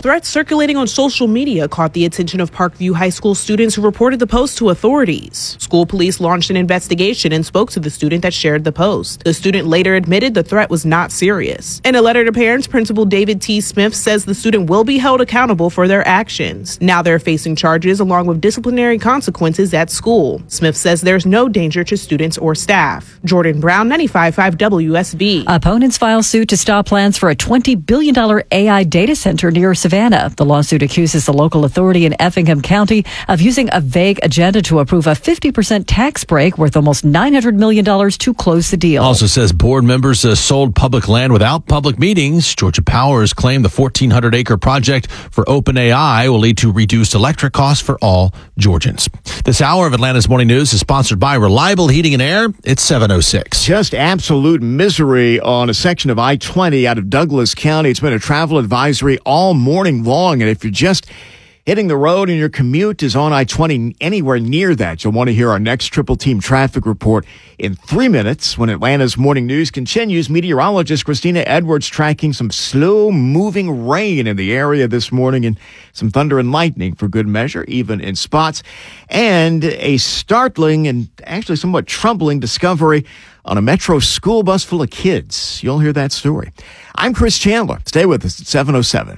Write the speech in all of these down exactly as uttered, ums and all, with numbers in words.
Threats circulating on social media caught the attention of Parkview High School students who reported the post to authorities. School police launched an investigation and spoke to the student that shared the post. The student later admitted the threat was not serious. In a letter to parents, Principal David T. Smith says the student will be held accountable for their actions. Now they're facing charges along with disciplinary consequences at school. Smith says there's no danger to students or staff. Jordan Brown, ninety-five point five W S B. Opponents file suit to stop plans for a twenty billion dollars A I data center near Savannah. The lawsuit accuses the local authority in Effingham County of using a vague agenda to approve a fifty percent tax break worth almost nine hundred million dollars to close the deal. Also says board members uh, sold public land without public meetings. Georgia Power has claimed the fourteen hundred acre project for OpenAI will lead to reduced electric costs for all Georgians. This hour of Atlanta's Morning News is sponsored by Reliable Heating and Air. It's seven oh six. Just absolute misery on a section of I twenty out of Douglas County. It's been a travel advisory all morning long, and if you're just hitting the road and your commute is on I twenty anywhere near that, you'll want to hear our next Triple Team traffic report in three minutes when Atlanta's Morning News continues. Meteorologist Christina Edwards tracking some slow-moving rain in the area this morning and some thunder and lightning for good measure, even in spots, and a startling and actually somewhat troubling discovery on a Metro school bus full of kids. You'll hear that story. I'm Chris Chandler. Stay with us at seven oh seven.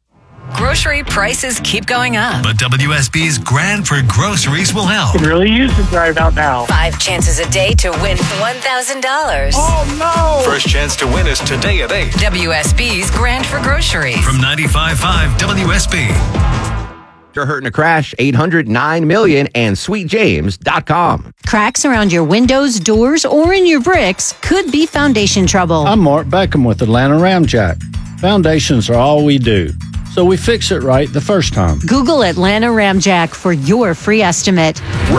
Grocery prices keep going up. But W S B's Grand for Groceries will help. You can really use the drive out now. Five chances a day to win one thousand dollars. Oh, no! First chance to win is today at eight. W S B's Grand for Groceries. From ninety-five point five W S B. You're hurting a crash, eight hundred nine million and sweet james dot com. Cracks around your windows, doors, or in your bricks could be foundation trouble. I'm Mark Beckham with Atlanta Ramjack. Foundations are all we do, so we fix it right the first time. Google Atlanta Ramjack for your free estimate.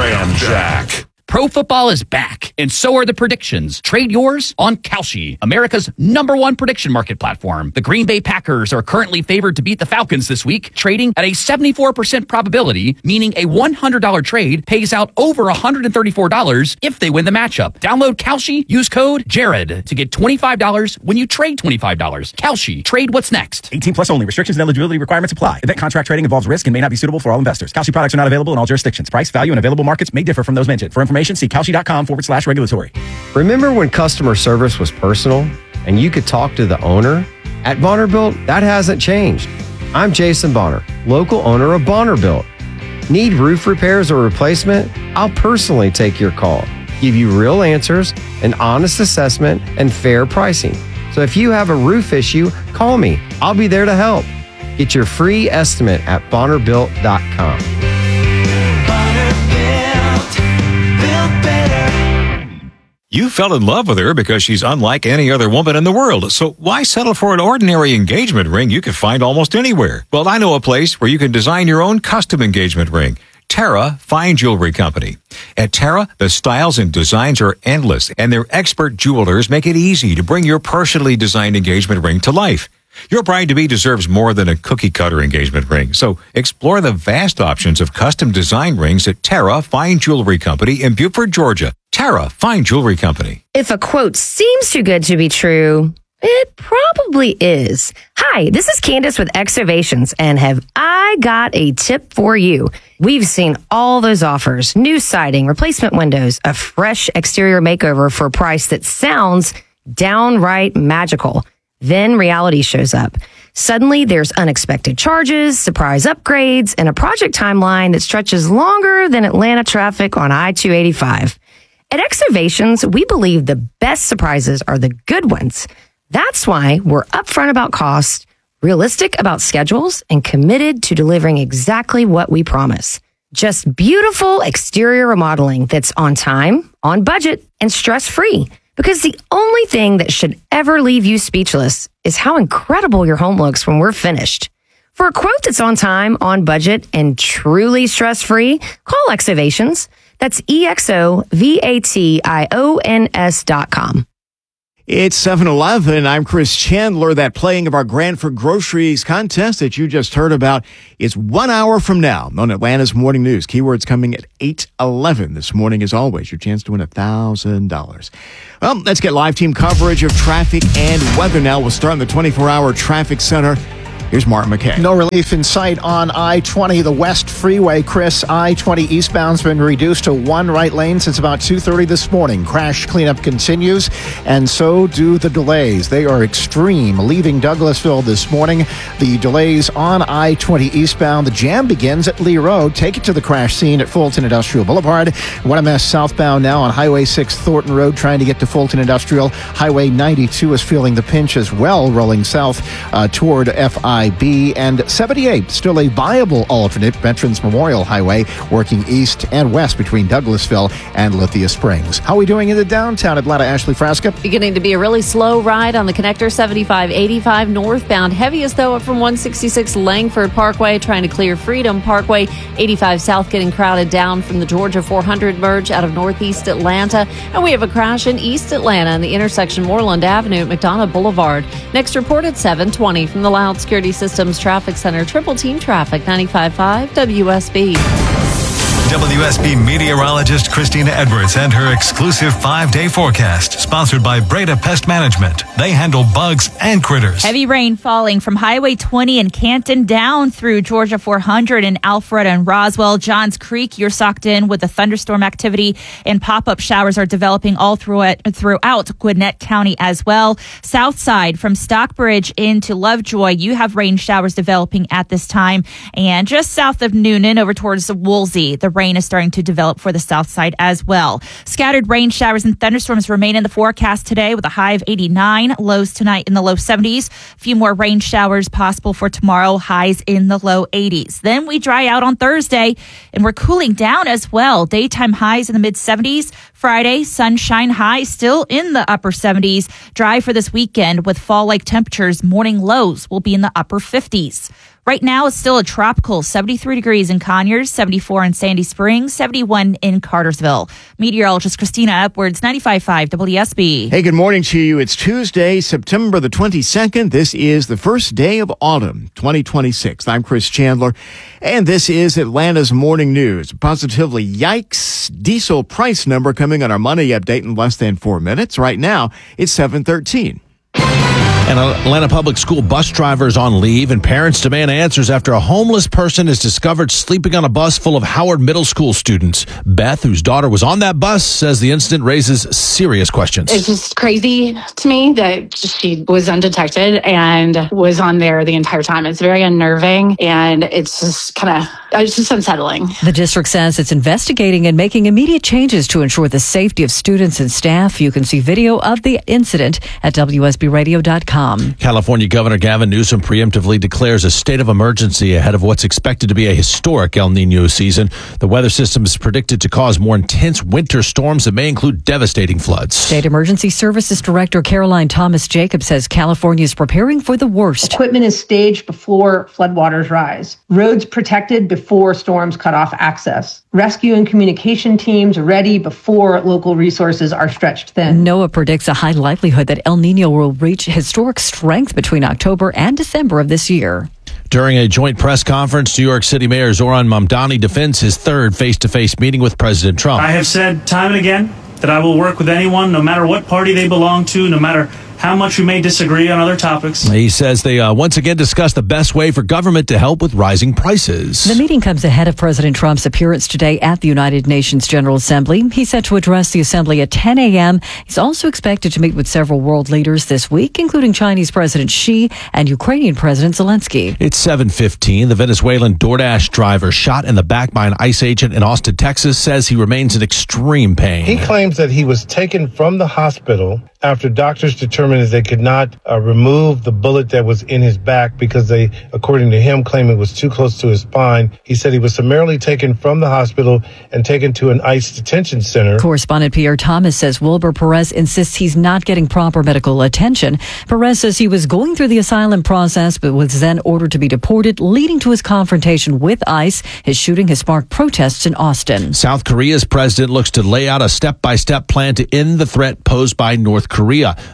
Ramjack. Pro football is back, and so are the predictions. Trade yours on Kalshi, America's number one prediction market platform. The Green Bay Packers are currently favored to beat the Falcons this week, trading at a seventy-four percent probability, meaning a one hundred dollars trade pays out over one hundred thirty-four dollars if they win the matchup. Download Kalshi, use code Jared to get twenty-five dollars when you trade twenty-five dollars. Kalshi, trade what's next. eighteen plus only. Restrictions and eligibility requirements apply. Event contract trading involves risk and may not be suitable for all investors. Kalshi products are not available in all jurisdictions. Price, value, and available markets may differ from those mentioned. For information, see Kalshi.com forward slash regulatory. Remember when customer service was personal and you could talk to the owner? At Bonnerbuilt, that hasn't changed. I'm Jason Bonner, local owner of Bonnerbuilt. Need roof repairs or replacement? I'll personally take your call, give you real answers, an honest assessment, and fair pricing. So if you have a roof issue, call me. I'll be there to help. Get your free estimate at Bonner Built dot com. You fell in love with her because she's unlike any other woman in the world. So why settle for an ordinary engagement ring you could find almost anywhere? Well, I know a place where you can design your own custom engagement ring. Terra Fine Jewelry Company. At Terra, the styles and designs are endless, and their expert jewelers make it easy to bring your personally designed engagement ring to life. Your bride-to-be deserves more than a cookie-cutter engagement ring, so explore the vast options of custom design rings at Terra Fine Jewelry Company in Beaufort, Georgia. Terra Fine Jewelry Company. If a quote seems too good to be true, it probably is. Hi, this is Candace with Excavations, and have I got a tip for you. We've seen all those offers, new siding, replacement windows, a fresh exterior makeover for a price that sounds downright magical. Then reality shows up. Suddenly, there's unexpected charges, surprise upgrades, and a project timeline that stretches longer than Atlanta traffic on I two eighty-five. At Excavations, we believe the best surprises are the good ones. That's why we're upfront about cost, realistic about schedules, and committed to delivering exactly what we promise. Just beautiful exterior remodeling that's on time, on budget, and stress-free. Because the only thing that should ever leave you speechless is how incredible your home looks when we're finished. For a quote that's on time, on budget, and truly stress-free, call Excavations. That's E X O V A T I O N S dot com. It's seven eleven. I'm Chris Chandler. That playing of our Grand for Groceries contest that you just heard about is one hour from now on Atlanta's Morning News. Keywords coming at eight eleven this morning. As always, your chance to win one thousand dollars. Well, let's get live team coverage of traffic and weather now. We'll start in the twenty-four hour traffic center Here's Mark McKay. No relief in sight on I twenty, the West Freeway. Chris, I twenty eastbound's been reduced to one right lane since about two thirty this morning. Crash cleanup continues, and so do the delays. They are extreme. Leaving Douglasville this morning, the delays on I twenty eastbound. The jam begins at Lee Road. Take it to the crash scene at Fulton Industrial Boulevard. one M S southbound now on Highway six Thornton Road, trying to get to Fulton Industrial. Highway ninety-two is feeling the pinch as well, rolling south uh, toward F I B, and seventy-eight, still a viable alternate, Veterans Memorial Highway, working east and west between Douglasville and Lithia Springs. How are we doing in the downtown Atlanta? Ashley Frasca. Beginning to be a really slow ride on the connector seventy-five eighty-five northbound. Heaviest, though, up from one sixty-six Langford Parkway, trying to clear Freedom Parkway. eighty-five south getting crowded down from the Georgia four hundred merge out of northeast Atlanta. And we have a crash in East Atlanta in the intersection Moreland Avenue at McDonough Boulevard. Next report at seven twenty from the Loud Security Systems Traffic Center. Triple Team Traffic, ninety-five point five W S B. W S B meteorologist Christina Edwards and her exclusive five-day forecast, sponsored by Breda Pest Management. They handle bugs and critters. Heavy rain falling from Highway twenty in Canton down through Georgia four hundred in Alpharetta and Roswell. Johns Creek, you're socked in with the thunderstorm activity, and pop-up showers are developing all through it, throughout Gwinnett County as well. South side from Stockbridge into Lovejoy, you have rain showers developing at this time. And just south of Noonan over towards Woolsey, the rain is starting to develop for the south side as well. Scattered rain showers and thunderstorms remain in the forecast today with a high of eighty-nine, lows tonight in the low seventies. A few more rain showers possible for tomorrow, highs in the low eighties. Then we dry out on Thursday, and we're cooling down as well. Daytime highs in the mid seventies. Friday, sunshine high still in the upper seventies. Dry for this weekend with fall-like temperatures. Morning lows will be in the upper fifties. Right now, it's still a tropical seventy-three degrees in Conyers, seventy-four in Sandy Springs, seventy-one in Cartersville. Meteorologist Christina Edwards, ninety-five point five W S B. Hey, good morning to you. It's Tuesday, September the twenty-second. This is the first day of autumn, twenty twenty-six. I'm Chris Chandler, and this is Atlanta's Morning News. Positively yikes diesel price number coming on our money update in less than four minutes. Right now, it's seven thirteen. And Atlanta Public School bus drivers on leave, and parents demand answers after a homeless person is discovered sleeping on a bus full of Howard Middle School students. Beth, whose daughter was on that bus, says the incident raises serious questions. It's just crazy to me that she was undetected and was on there the entire time. It's very unnerving, and it's just kind of, it's just unsettling. The district says it's investigating and making immediate changes to ensure the safety of students and staff. You can see video of the incident at W S B radio dot com. California Governor Gavin Newsom preemptively declares a state of emergency ahead of what's expected to be a historic El Nino season. The weather system is predicted to cause more intense winter storms that may include devastating floods. State Emergency Services Director Caroline Thomas Jacob says California is preparing for the worst. Equipment is staged before floodwaters rise. Roads protected before storms cut off access. Rescue and communication teams ready before local resources are stretched thin. NOAA predicts a high likelihood that El Nino will reach historic strength between October and December of this year. During a joint press conference, New York City Mayor Zoran Mamdani defends his third face-to-face meeting with President Trump. I have said time and again that I will work with anyone, no matter what party they belong to, no matter how much we may disagree on other topics. He says they uh, once again discussed the best way for government to help with rising prices. The meeting comes ahead of President Trump's appearance today at the United Nations General Assembly. He's set to address the assembly at ten a.m. He's also expected to meet with several world leaders this week, including Chinese President Xi and Ukrainian President Zelensky. It's seven fifteen. The Venezuelan DoorDash driver shot in the back by an ICE agent in Austin, Texas, says he remains in extreme pain. He claims that he was taken from the hospital after doctors determined that they could not uh, remove the bullet that was in his back because they, according to him, claim it was too close to his spine. He said he was summarily taken from the hospital and taken to an ICE detention center. Correspondent Pierre Thomas says Wilbur Perez insists he's not getting proper medical attention. Perez says he was going through the asylum process but was then ordered to be deported, leading to his confrontation with ICE. His shooting has sparked protests in Austin. South Korea's president looks to lay out a step-by-step plan to end the threat posed by North Korea. The plan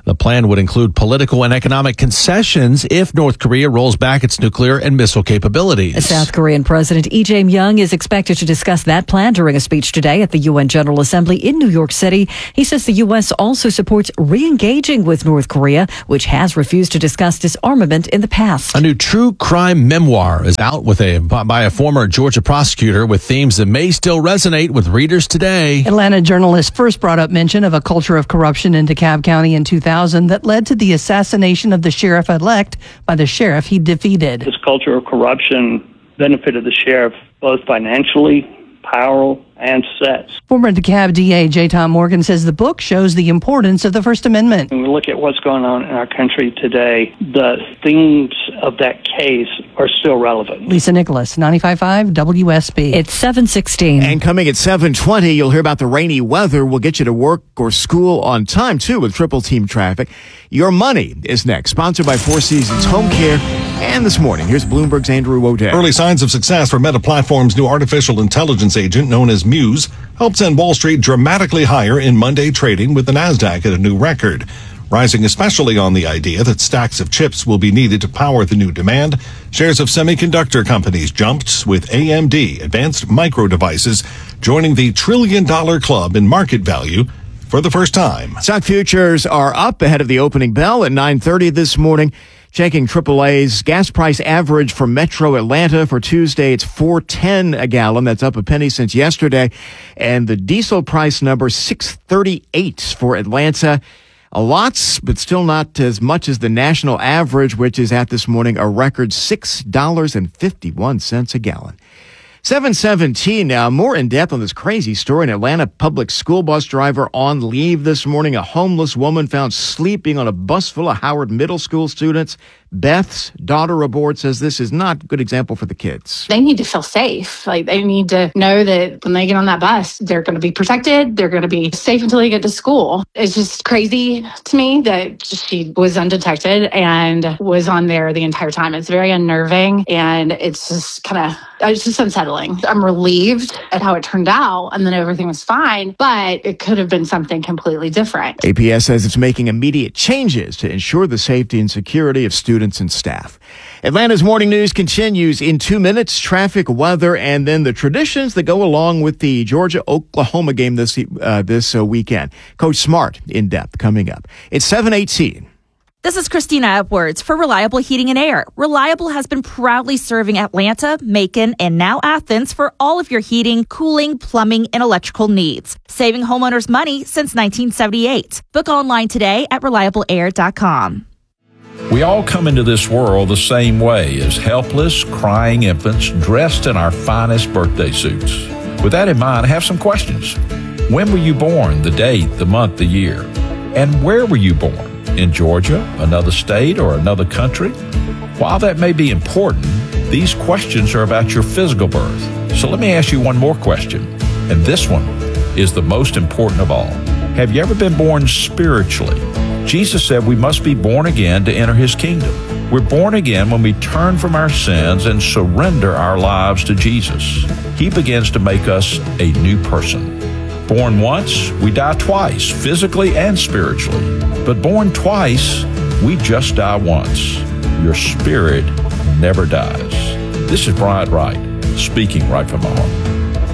plan would include political and economic concessions if North Korea rolls back its nuclear and missile capabilities. South Korean President Lee Jae-myung is expected to discuss that plan during a speech today at the U N General Assembly in New York City. He says the U S also supports re-engaging with North Korea, which has refused to discuss disarmament in the past. A new true crime memoir is out with a by a former Georgia prosecutor with themes that may still resonate with readers today. Atlanta journalists first brought up mention of a culture of corruption in DeKalb County in two thousand that led to the assassination of the sheriff-elect by the sheriff he defeated. This culture of corruption benefited the sheriff both financially, power, and sex. Former DeKalb D A J. Tom Morgan says the book shows the importance of the First Amendment. When we look at what's going on in our country today, the themes of that case are still relevant. Lisa Nicholas, ninety-five point five W S B. It's seven sixteen. And coming at seven twenty, you'll hear about the rainy weather. We'll get you to work or school on time, too, with Triple Team Traffic. Your Money is next, sponsored by Four Seasons Home Care. And this morning, here's Bloomberg's Andrew O'Day. Early signs of success for Meta Platforms' new artificial intelligence agent known as Muse helped send Wall Street dramatically higher in Monday trading, with the Nasdaq at a new record, rising especially on the idea that stacks of chips will be needed to power the new demand. Shares of semiconductor companies jumped, with A M D, Advanced Micro Devices, joining the trillion dollar club in market value for the first time. Stock futures are up ahead of the opening bell at nine thirty this morning. Checking triple A's gas price average for Metro Atlanta for Tuesday, it's four ten a gallon. That's up a penny since yesterday. And the diesel price number, six thirty-eight for Atlanta. A lot, but still not as much as the national average, which is at this morning a record six dollars and fifty-one cents a gallon. seven seventeen now, more in depth on this crazy story. An Atlanta public school bus driver on leave this morning. A homeless woman found sleeping on a bus full of Howard Middle School students. Beth's daughter aboard says this is not a good example for the kids. They need to feel safe. Like, they need to know that when they get on that bus, they're going to be protected. They're going to be safe until they get to school. It's just crazy to me that she was undetected and was on there the entire time. It's very unnerving, and it's just kind of, it's just unsettling. I'm relieved at how it turned out, and then everything was fine, but it could have been something completely different. A P S says it's making immediate changes to ensure the safety and security of students and staff. Atlanta's morning news continues in two minutes. Traffic, weather, and then the traditions that go along with the Georgia-Oklahoma game this uh, this uh, weekend. Coach Smart in depth coming up. It's seven eighteen. This is Christina Edwards for Reliable Heating and Air. Reliable has been proudly serving Atlanta, Macon, and now Athens for all of your heating, cooling, plumbing, and electrical needs. Saving homeowners money since nineteen seventy-eight. Book online today at reliable air dot com. We all come into this world the same way, as helpless, crying infants dressed in our finest birthday suits. With that in mind, I have some questions. When were you born? The date, the month, the year? And where were you born? In Georgia, another state, or another country? While that may be important, these questions are about your physical birth. So let me ask you one more question, and this one is the most important of all. Have you ever been born spiritually? Jesus said we must be born again to enter his kingdom. We're born again when we turn from our sins and surrender our lives to Jesus. He begins to make us a new person. Born once, we die twice, physically and spiritually. But born twice, we just die once. Your spirit never dies. This is Bryant Wright, speaking right from my heart.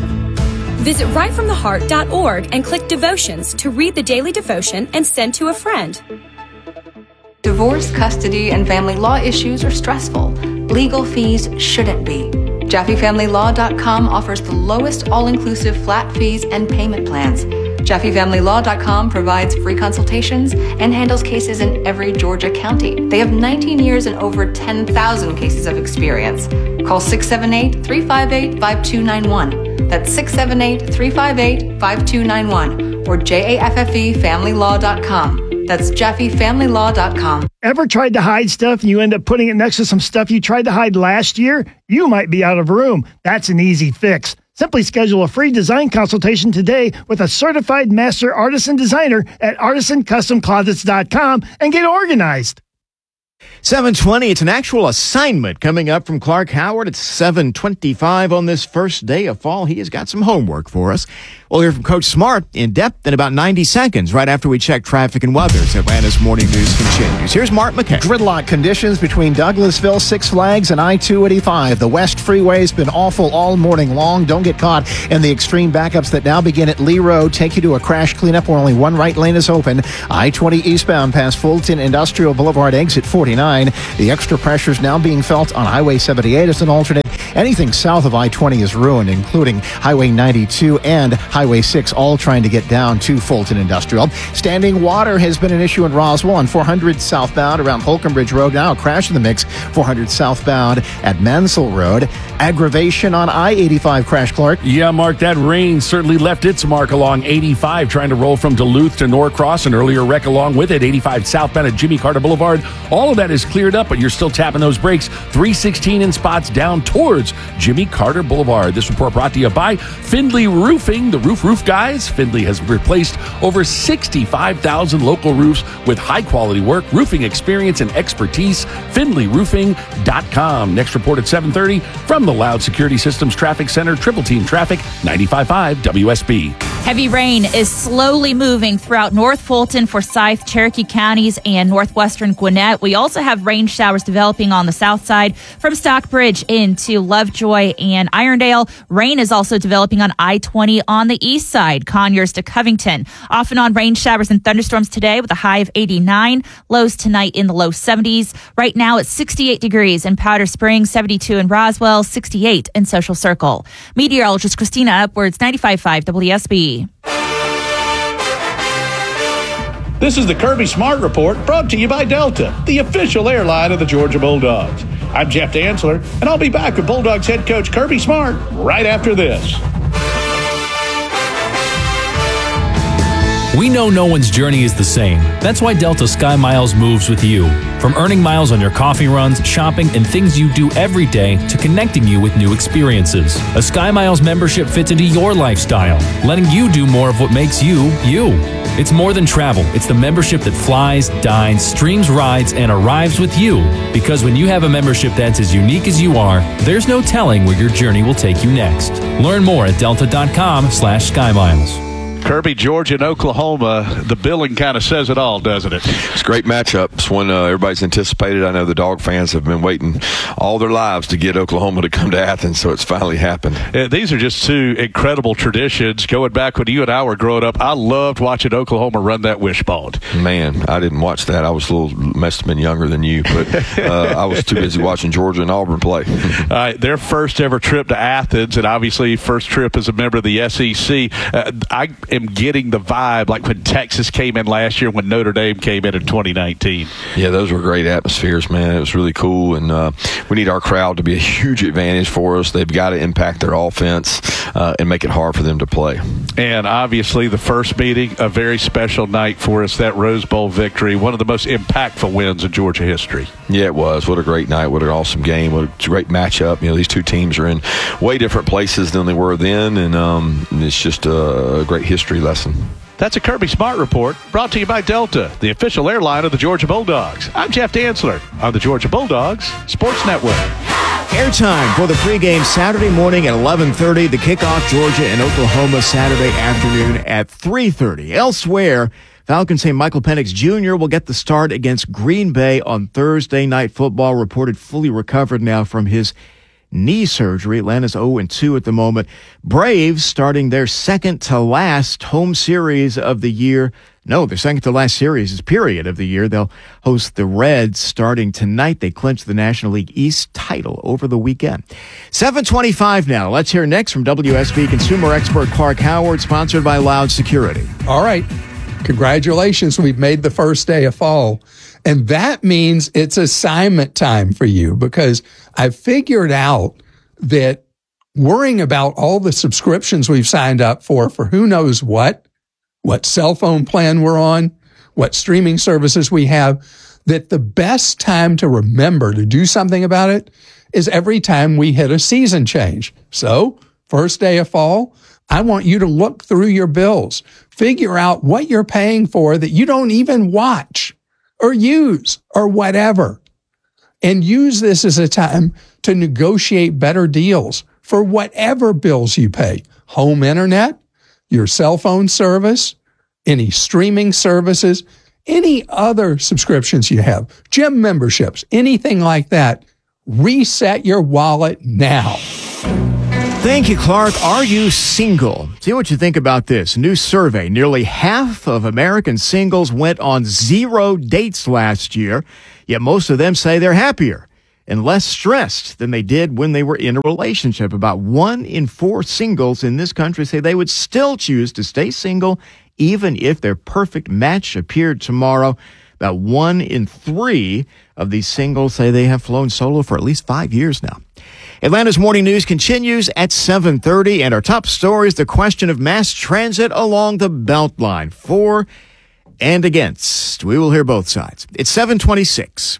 Visit right from the heart dot org and click Devotions to read the daily devotion and send to a friend. Divorce, custody, and family law issues are stressful. Legal fees shouldn't be. Jaffe Family Law dot com offers the lowest all-inclusive flat fees and payment plans. Jaffe Family Law dot com provides free consultations and handles cases in every Georgia county. They have nineteen years and over ten thousand cases of experience. Call six seven eight, three five eight, five two nine one. That's six seven eight, three five eight, five two nine one or Jaffe Family Law dot com. That's Jaffe Family Law dot com. Ever tried to hide stuff and you end up putting it next to some stuff you tried to hide last year? You might be out of room. That's an easy fix. Simply schedule a free design consultation today with a certified master artisan designer at artisan custom closets dot com and get organized. seven twenty, it's an actual assignment coming up from Clark Howard. It's seven twenty-five on this first day of fall. He has got some homework for us. We'll hear from Coach Smart in depth in about ninety seconds, right after we check traffic and weather. So Atlanta's Morning News continues. Here's Mark McKay. Gridlock conditions between Douglasville, Six Flags, and I two eighty-five. The West Freeway's been awful all morning long. Don't get caught in the extreme backups that now begin at Lee Road. Take you to a crash cleanup where only one right lane is open. I twenty eastbound past Fulton Industrial Boulevard, exit forty-nine. The extra pressure is now being felt on Highway seventy-eight as an alternate. Anything south of I twenty is ruined, including Highway ninety-two and Highway six, all trying to get down to Fulton Industrial. Standing water has been an issue in Roswell on four hundred southbound around Holcomb Bridge Road. Now a crash in the mix, four hundred southbound at Mansell Road. Aggravation on I eighty-five, Crash Clark. Yeah, Mark, that rain certainly left its mark along eighty-five, trying to roll from Duluth to Norcross. An earlier wreck along with it, eighty-five southbound at Jimmy Carter Boulevard. All of that is cleared up, but you're still tapping those brakes. three sixteen in spots down towards Jimmy Carter Boulevard. This report brought to you by Findlay Roofing, the roof roof guys. Findlay has replaced over sixty-five thousand local roofs with high-quality work, roofing experience, and expertise. Findlay Roofing dot com. Next report at seven thirty from the Loud Security Systems Traffic Center, Triple Team Traffic, ninety-five point five W S B. Heavy rain is slowly moving throughout North Fulton, Forsyth, Cherokee counties, and northwestern Gwinnett. We also have rain showers developing on the south side from Stockbridge into Lovejoy and Irondale. Rain is also developing on I twenty on the east side, Conyers to Covington. Off and on rain showers and thunderstorms today with a high of eighty-nine. Lows tonight in the low seventies. Right now it's sixty-eight degrees in Powder Springs, seventy-two in Roswell, sixty-eight in Social Circle. Meteorologist Christina Upwards, ninety-five point five W S B. This is the Kirby Smart Report, brought to you by Delta, the official airline of the Georgia Bulldogs. I'm Jeff Dantzler, and I'll be back with Bulldogs head coach Kirby Smart right after this. We know no one's journey is the same. That's why Delta Sky Miles moves with you. From earning miles on your coffee runs, shopping, and things you do every day to connecting you with new experiences. A Sky Miles membership fits into your lifestyle, letting you do more of what makes you, you. It's more than travel. It's the membership that flies, dines, streams rides, and arrives with you. Because when you have a membership that's as unique as you are, there's no telling where your journey will take you next. Learn more at delta.com slash SkyMiles. Kirby, Georgia, and Oklahoma, the billing kind of says it all, doesn't it? It's a great matchup. It's one uh, everybody's anticipated. I know the Dog fans have been waiting all their lives to get Oklahoma to come to Athens, so it's finally happened. Yeah, these are just two incredible traditions. Going back when you and I were growing up, I loved watching Oklahoma run that wishbone. Man, I didn't watch that. I was a little, must have been younger than you, but uh, I was too busy watching Georgia and Auburn play. All right, their first ever trip to Athens, and obviously first trip as a member of the S E C. Uh, I am getting the vibe like when Texas came in last year, when Notre Dame came in in twenty nineteen. Yeah, those were great atmospheres, man. It was really cool, and uh, we need our crowd to be a huge advantage for us. They've got to impact their offense uh, and make it hard for them to play. And obviously the first meeting, a very special night for us, that Rose Bowl victory, one of the most impactful wins in Georgia history. Yeah, it was. What a great night. What an awesome game. What a great matchup. You know, these two teams are in way different places than they were then, and um, it's just a great history lesson. That's a Kirby Smart Report, brought to you by Delta, the official airline of the Georgia Bulldogs. I'm Jeff Dantzler on the Georgia Bulldogs Sports Network. Airtime for the pregame Saturday morning at eleven thirty. The kickoff, Georgia and Oklahoma, Saturday afternoon at three thirty. Elsewhere, Falcon Saint Michael Penix Junior will get the start against Green Bay on Thursday Night Football. Reported fully recovered now from his knee surgery. Atlanta's oh and two at the moment. Braves starting their second to last home series of the year. No, their second to last series is period of the year. They'll host the Reds starting tonight. They clinched the National League East title over the weekend. seven twenty-five now. Let's hear next from W S B consumer expert Clark Howard, sponsored by Loud Security. All right. Congratulations. We've made the first day of fall. And that means it's assignment time for you, because I've figured out that worrying about all the subscriptions we've signed up for, for who knows what, what cell phone plan we're on, what streaming services we have, that the best time to remember to do something about it is every time we hit a season change. So, first day of fall, I want you to look through your bills, figure out what you're paying for that you don't even watch or use or whatever. and use this as a time to negotiate better deals for whatever bills you pay. Home internet, your cell phone service, any streaming services, any other subscriptions you have, gym memberships, anything like that. Reset your wallet now. Thank you, Clark. Are you single? See what you think about this. New survey. Nearly half of American singles went on zero dates last year, yet most of them say they're happier and less stressed than they did when they were in a relationship. About one in four singles in this country say they would still choose to stay single even if their perfect match appeared tomorrow. About one in three of these singles say they have flown solo for at least five years now. Atlanta's Morning News continues at seven thirty, and our top story is the question of mass transit along the Beltline. For and against. We will hear both sides. It's seven twenty-six.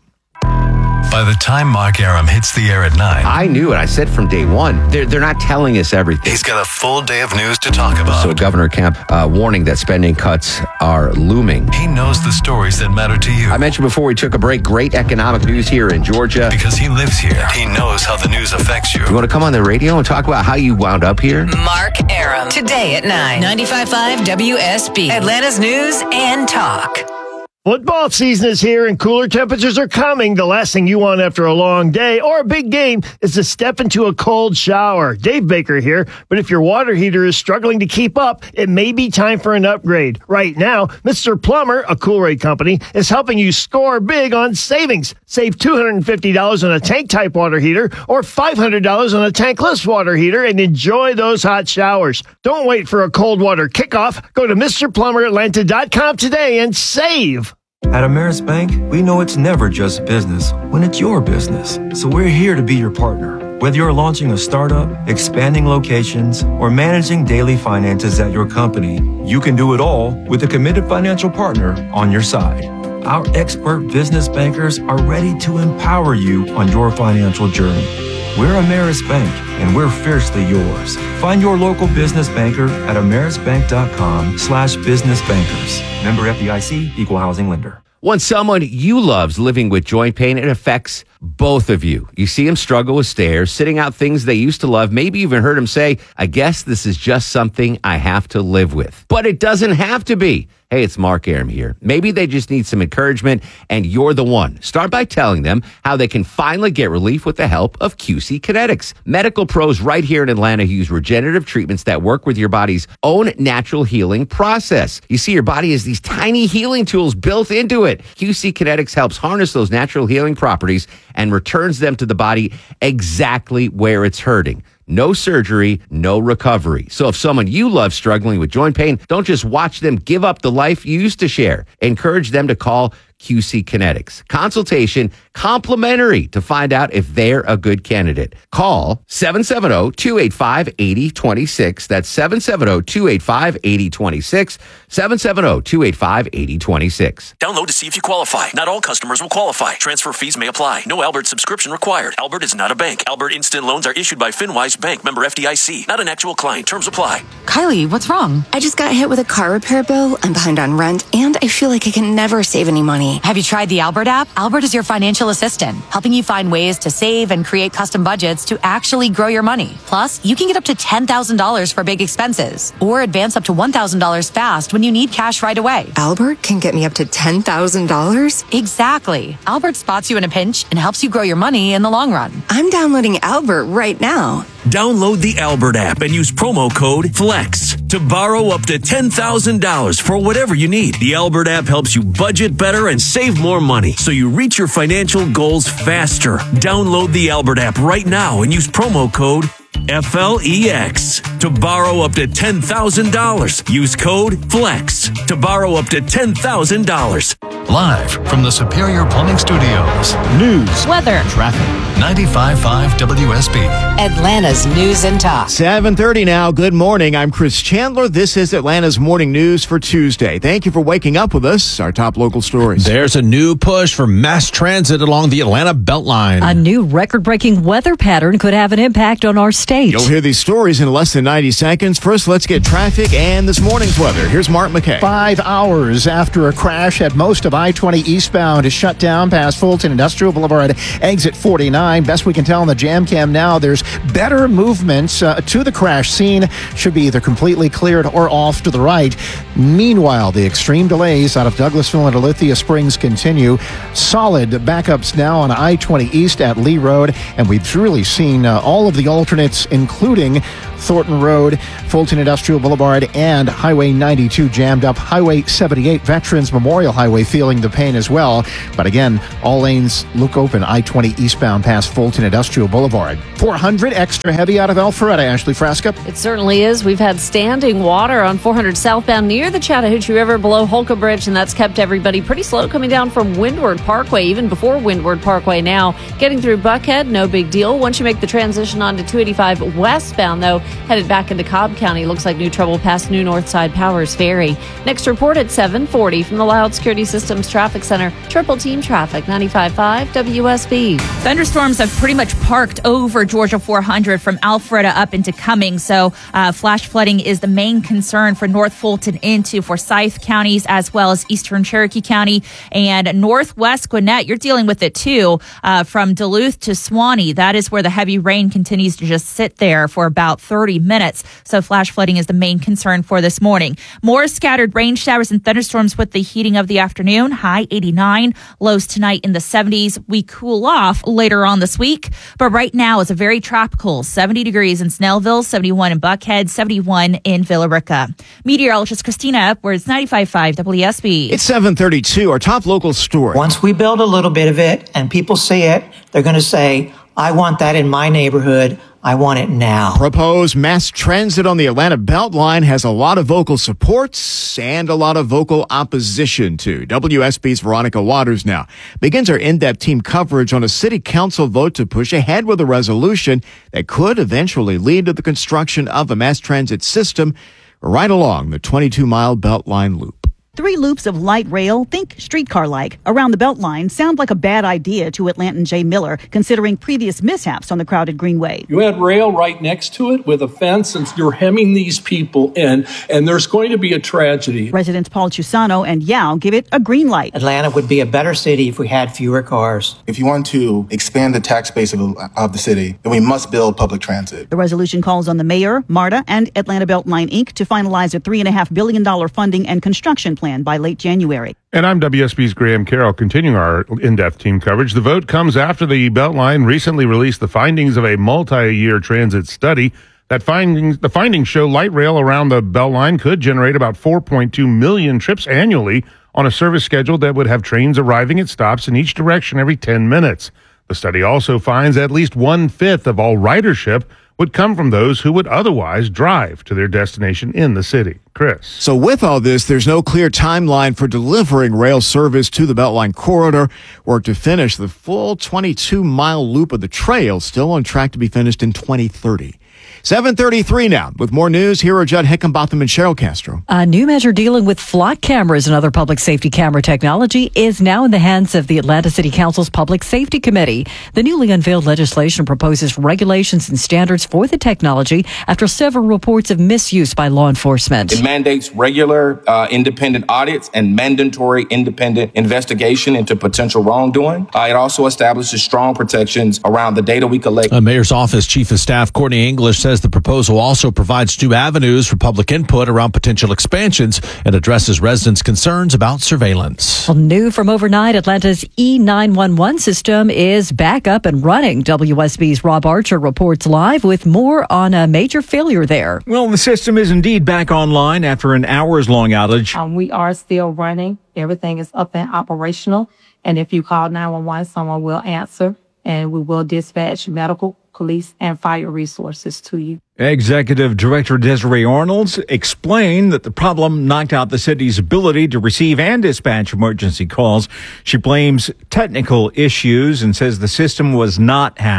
By the time Mark Aram hits the air at nine, I knew it. I said from day one, they're, they're not telling us everything. He's got a full day of news to talk about. So Governor Kemp uh, warning that spending cuts are looming. He knows the stories that matter to you. I mentioned before we took a break, great economic news here in Georgia. Because he lives here. He knows how the news affects you. You want to come on the radio and talk about how you wound up here? Mark Aram. Today at nine. ninety-five point five W S B. Atlanta's News and Talk. Football season is here and cooler temperatures are coming. The last thing you want after a long day or a big game is to step into a cold shower. Dave Baker here, but if your water heater is struggling to keep up, it may be time for an upgrade. Right now, Mister Plumber, a Cool-Rate company, is helping you score big on savings. Save two hundred fifty dollars on a tank-type water heater or five hundred dollars on a tankless water heater and enjoy those hot showers. Don't wait for a cold water kickoff. Go to Mister Plumber Atlanta dot com today and save. At Ameris Bank, we know it's never just business when it's your business. So we're here to be your partner. Whether you're launching a startup, expanding locations, or managing daily finances at your company, you can do it all with a committed financial partner on your side. Our expert business bankers are ready to empower you on your financial journey. We're Ameris Bank, and we're fiercely yours. Find your local business banker at amerisbank.com slash business bankers. Member F D I C, Equal Housing Lender. When someone you love's living with joint pain, it affects both of you. You see them struggle with stairs, sitting out things they used to love, maybe even heard them say, I guess this is just something I have to live with. But it doesn't have to be. Hey, it's Mark Aram here. Maybe they just need some encouragement, and you're the one. Start by telling them how they can finally get relief with the help of Q C Kinetics. Medical pros right here in Atlanta who use regenerative treatments that work with your body's own natural healing process. You see, your body has these tiny healing tools built into it. Q C Kinetics helps harness those natural healing properties and returns them to the body exactly where it's hurting. No surgery, no recovery. So if someone you love struggling with joint pain, don't just watch them give up the life you used to share. Encourage them to call Q C Kinetics. Consultation complimentary to find out if they're a good candidate. Call seven seven zero, two eight five, eight zero two six. That's seven seven zero, two eight five, eight zero two six. seven seven zero, two eight five, eight zero two six. Download to see if you qualify. Not all customers will qualify. Transfer fees may apply. No Albert subscription required. Albert is not a bank. Albert Instant Loans are issued by FinWise Bank, member F D I C. Not an actual client. Terms apply. Kylie, what's wrong? I just got hit with a car repair bill. I'm behind on rent, and I feel like I can never save any money. Have you tried the Albert app? Albert is your financial assistant, helping you find ways to save and create custom budgets to actually grow your money. Plus, you can get up to ten thousand dollars for big expenses or advance up to one thousand dollars fast when you need cash right away. Albert can get me up to ten thousand dollars? Exactly. Albert spots you in a pinch and helps you grow your money in the long run. I'm downloading Albert right now. Download the Albert app and use promo code FLEX to borrow up to ten thousand dollars for whatever you need. The Albert app helps you budget better and save more money so you reach your financial goals faster. Download the Albert app right now and use promo code F L E X to borrow up to ten thousand dollars. Use code FLEX to borrow up to ten thousand dollars. Live from the Superior Plumbing Studios. News, weather, traffic. ninety-five point five W S B. Atlanta's News and Talk. seven thirty now. Good morning. I'm Chris Chandler. This is Atlanta's Morning News for Tuesday. Thank you for waking up with us. Our top local stories. There's a new push for mass transit along the Atlanta Beltline. A new record-breaking weather pattern could have an impact on our state. You'll hear these stories in less than ninety seconds. First, let's get traffic and this morning's weather. Here's Mark McKay. Five hours after a crash had most of I twenty eastbound is shut down past Fulton Industrial Boulevard, exit forty-nine. Best we can tell on the jam cam now, there's better movements uh, to the crash scene. Should be either completely cleared or off to the right. Meanwhile, the extreme delays out of Douglasville and Alethea Springs continue. Solid backups now on I twenty East at Lee Road, and we've really seen uh, all of the alternates, including Thornton Road, Fulton Industrial Boulevard, and Highway ninety-two jammed up. Highway seventy-eight, Veterans Memorial Highway, feeling the pain as well. But again, all lanes look open. I twenty eastbound past Fulton Industrial Boulevard. four hundred extra heavy out of Alpharetta. Ashley Frasca. It certainly is. We've had standing water on four hundred southbound near the Chattahoochee River below Holcomb Bridge, and that's kept everybody pretty slow coming down from Windward Parkway, even before Windward Parkway now. Getting through Buckhead, no big deal. Once you make the transition onto two eighty-five westbound, though, headed back into Cobb County, looks like new trouble past New Northside Powers Ferry. Next report at seven forty from the Loud Security Systems Traffic Center. Triple Team Traffic, ninety-five point five W S B. Thunderstorms have pretty much parked over Georgia four hundred from Alpharetta up into Cummings. So uh, flash flooding is the main concern for North Fulton into Forsyth counties, as well as Eastern Cherokee County and Northwest Gwinnett. You're dealing with it too, uh, from Duluth to Swanee. That is where the heavy rain continues to just sit there for about thirty minutes. So flash flooding is the main concern for this morning. More scattered rain showers and thunderstorms with the heating of the afternoon. High eighty-nine, lows tonight in the seventies. We cool off later on this week, but right now it's a very tropical seventy degrees in Snellville, seventy-one in Buckhead, seventy-one in Villa Rica. Meteorologist Christina Upwards, ninety-five point five W S B. It's seven thirty-two, our top local story. Once we build a little bit of it and people see it, they're going to say, I want that in my neighborhood. I want it now. Proposed mass transit on the Atlanta Beltline has a lot of vocal supports and a lot of vocal opposition too. W S B's Veronica Waters now begins her in-depth team coverage on a city council vote to push ahead with a resolution that could eventually lead to the construction of a mass transit system right along the twenty-two mile Beltline loop. Three loops of light rail, think streetcar-like, around the Beltline sound like a bad idea to Atlantan Jay Miller, considering previous mishaps on the crowded Greenway. You had rail right next to it with a fence, and you're hemming these people in, and there's going to be a tragedy. Residents Paul Chusano and Yao give it a green light. Atlanta would be a better city if we had fewer cars. If you want to expand the tax base of, of the city, then we must build public transit. The resolution calls on the mayor, MARTA, and Atlanta Beltline Incorporated to finalize a three point five billion dollars funding and construction plan by late January. And I'm W S B's Graham Carroll, continuing our in-depth team coverage. The vote comes after the Beltline recently released the findings of a multi-year transit study. That findings, the findings show light rail around the Beltline could generate about four point two million trips annually on a service schedule that would have trains arriving at stops in each direction every ten minutes. The study also finds at least one-fifth of all ridership would come from those who would otherwise drive to their destination in the city. Chris. So with all this, there's no clear timeline for delivering rail service to the Beltline corridor. Work to finish the full twenty-two mile loop of the trail still on track to be finished in twenty thirty. seven thirty-three now. With more news, here are Judd Hickenbotham and Cheryl Castro. A new measure dealing with flock cameras and other public safety camera technology is now in the hands of the Atlanta City Council's Public Safety Committee. The newly unveiled legislation proposes regulations and standards for the technology after several reports of misuse by law enforcement. It mandates regular uh, independent audits and mandatory independent investigation into potential wrongdoing. Uh, it also establishes strong protections around the data we collect. The mayor's office chief of staff, Courtney English, says the proposal also provides new avenues for public input around potential expansions and addresses residents' concerns about surveillance. Well, new from overnight, Atlanta's E nine one one system is back up and running. W S B's Rob Archer reports live with more on a major failure there. Well, the system is indeed back online after an hours-long outage. Um, we are still running. Everything is up and operational. And if you call nine one one, someone will answer, and we will dispatch medical, police, and fire resources to you. Executive Director Desiree Arnolds explained that the problem knocked out the city's ability to receive and dispatch emergency calls. She blames technical issues and says the system was not hacked.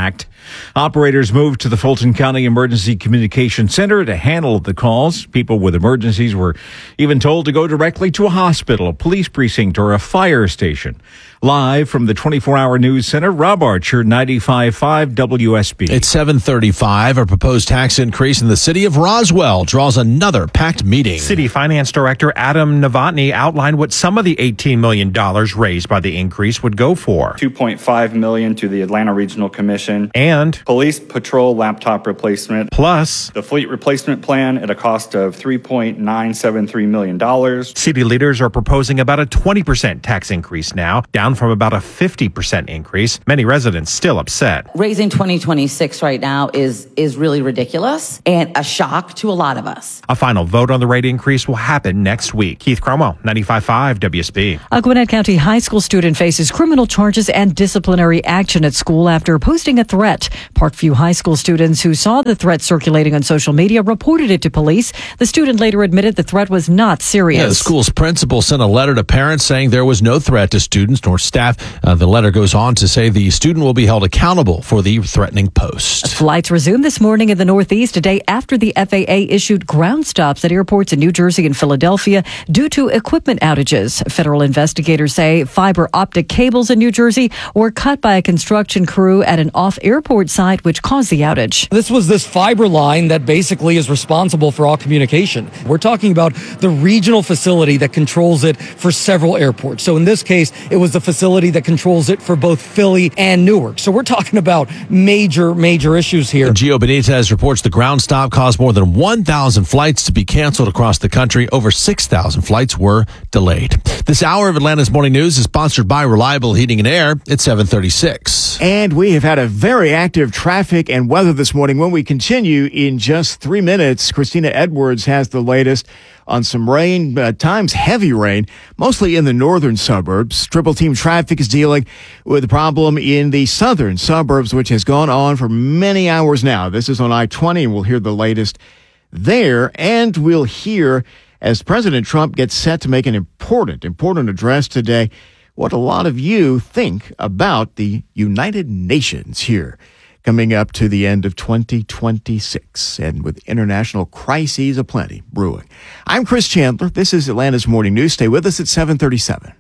Operators moved to the Fulton County Emergency Communication Center to handle the calls. People with emergencies were even told to go directly to a hospital, a police precinct, or a fire station. Live from the twenty-four hour News Center, Rob Archer, ninety-five point five W S B. It's seven thirty-five. A proposed tax increase in the city of Roswell draws another packed meeting. City Finance Director Adam Novotny outlined what some of the eighteen million dollars raised by the increase would go for. two point five million dollars to the Atlanta Regional Commission. And police patrol laptop replacement. Plus the fleet replacement plan at a cost of three point nine seven three million dollars. City leaders are proposing about a twenty percent tax increase now, down from about a fifty percent increase. Many residents still upset. Raising twenty twenty-six right now is is really ridiculous and a shock to a lot of us. A final vote on the rate increase will happen next week. Keith Cromwell, ninety-five point five W S B. A Gwinnett County high school student faces criminal charges and disciplinary action at school after posting a threat. Parkview High School students who saw the threat circulating on social media reported it to police. The student later admitted the threat was not serious. Yeah, the school's principal sent a letter to parents saying there was no threat to students nor staff. Uh, the letter goes on to say the student will be held accountable for the threatening post. Flights resumed this morning in the Northeast, a day after the F A A issued ground stops at airports in New Jersey and Philadelphia due to equipment outages. Federal investigators say fiber optic cables in New Jersey were cut by a construction crew at an off-airport site, which caused the outage. This was this fiber line that basically is responsible for all communication. We're talking about the regional facility that controls it for several airports. So in this case, it was the facility that controls it for both Philly and Newark. So we're talking about major, major issues here. Gio Benitez reports the ground stop caused more than one thousand flights to be canceled across the country. Over six thousand flights were delayed. This hour of Atlanta's Morning News is sponsored by Reliable Heating and Air. It's seven thirty-six. And we have had a very active traffic and weather this morning. When we continue in just three minutes, Christina Edwards has the latest on some rain, uh, times heavy rain, mostly in the northern suburbs. Triple Team Traffic is dealing with a problem in the southern suburbs, which has gone on for many hours now. This is on I twenty, and we'll hear the latest there. And we'll hear, as President Trump gets set to make an important, important address today, what a lot of you think about the United Nations here, coming up to the end of twenty twenty-six, and with international crises aplenty brewing. I'm Chris Chandler. This is Atlanta's Morning News. Stay with us at seven thirty-seven.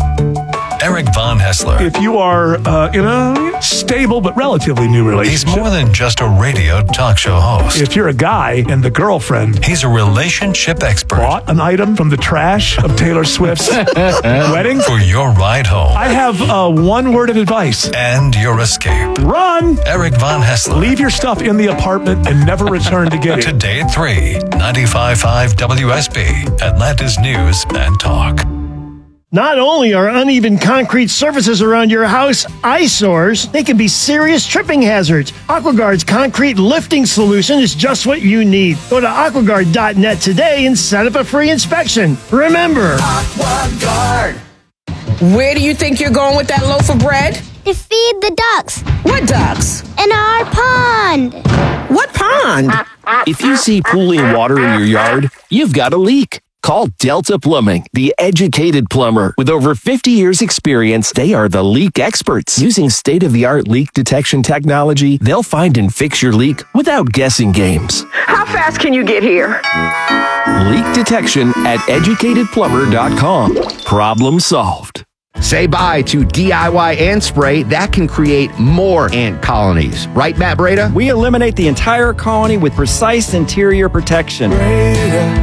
Eric Von Hessler. If you are uh, in a stable but relatively new relationship. He's more than just a radio talk show host. If you're a guy and the girlfriend. He's a relationship expert. Bought an item from the trash of Taylor Swift's wedding. For your ride home. I have uh, one word of advice. And your escape. Run! Eric Von Hessler. Leave your stuff in the apartment and never return to get it. Today at three, ninety-five point five W S B, Atlanta's News and Talk. Not only are uneven concrete surfaces around your house eyesores, they can be serious tripping hazards. AquaGuard's concrete lifting solution is just what you need. Go to aquaguard dot net today and set up a free inspection. Remember, AquaGuard. Where do you think you're going with that loaf of bread? To feed the ducks. What ducks? In our pond. What pond? If you see pooling water in your yard, you've got a leak. Call Delta Plumbing, the educated plumber. With over fifty years experience, they are the leak experts. Using state-of-the-art leak detection technology, they'll find and fix your leak without guessing games. How fast can you get here? Leak detection at educated plumber dot com. Problem solved. Say bye to D I Y ant spray that can create more ant colonies. Right, Matt Breda? We eliminate the entire colony with precise interior protection. Breda.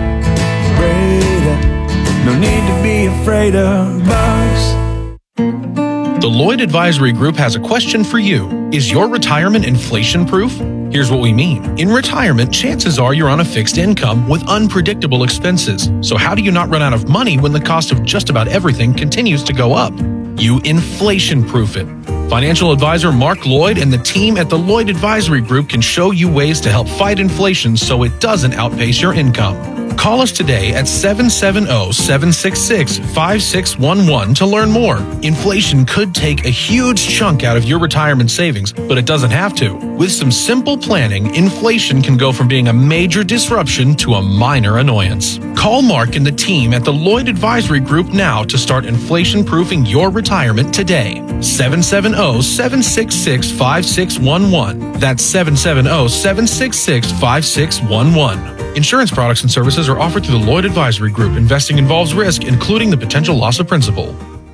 No need to be afraid of bugs. The Lloyd Advisory Group has a question for you. Is your retirement inflation-proof? Here's what we mean. In retirement, chances are you're on a fixed income with unpredictable expenses. So how do you not run out of money when the cost of just about everything continues to go up? You inflation-proof it. Financial advisor Mark Lloyd and the team at the Lloyd Advisory Group can show you ways to help fight inflation so it doesn't outpace your income. Call us today at seven seven zero, seven six six, five six one one to learn more. Inflation could take a huge chunk out of your retirement savings, but it doesn't have to. With some simple planning, inflation can go from being a major disruption to a minor annoyance. Call Mark and the team at the Lloyd Advisory Group now to start inflation-proofing your retirement today. seven seven zero, seven six six, five six one one. That's seven seven zero, seven six six, five six one one. Insurance products and services are offered through the Lloyd Advisory Group. Investing involves risk, including the potential loss of principal.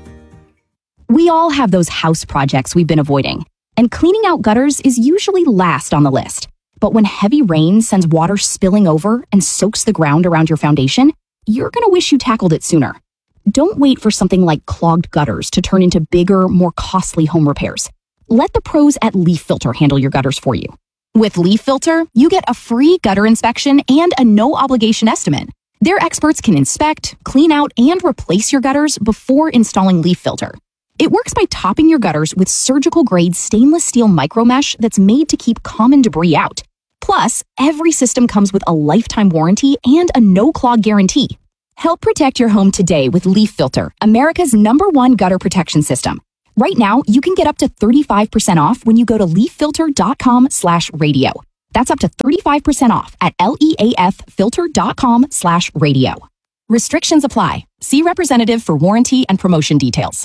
We all have those house projects we've been avoiding, and cleaning out gutters is usually last on the list. But when heavy rain sends water spilling over and soaks the ground around your foundation, you're going to wish you tackled it sooner. Don't wait for something like clogged gutters to turn into bigger, more costly home repairs. Let the pros at Leaf Filter handle your gutters for you. With Leaf Filter, you get a free gutter inspection and a no-obligation estimate. Their experts can inspect, clean out, and replace your gutters before installing Leaf Filter. It works by topping your gutters with surgical-grade stainless steel micromesh that's made to keep common debris out. Plus, every system comes with a lifetime warranty and a no-clog guarantee. Help protect your home today with Leaf Filter, America's number one gutter protection system. Right now, you can get up to thirty-five percent off when you go to leaffilter.com slash radio. That's up to thirty-five percent off at leaffilter.com slash radio. Restrictions apply. See representative for warranty and promotion details.